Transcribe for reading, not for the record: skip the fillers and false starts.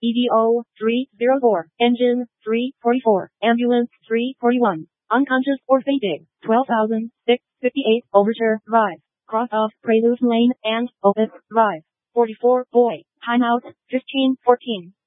EDO 304, engine 344, ambulance 341, unconscious or fainting 12,658, Overture Drive, cross off Prelude Lane and Opus Drive. 44 boy, timeout 1514.